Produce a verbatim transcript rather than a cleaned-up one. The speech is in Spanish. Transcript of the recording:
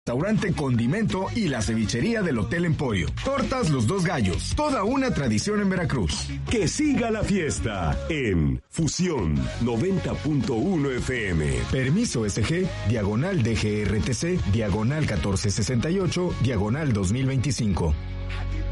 restaurante Condimento y la cevichería del Hotel Emporio. Tortas Los Dos Gallos, toda una tradición en Veracruz. Que siga la fiesta en Fusión noventa punto uno F M. Permiso S G, diagonal D G R T C, diagonal catorce sesenta y ocho, diagonal dos mil veinticinco.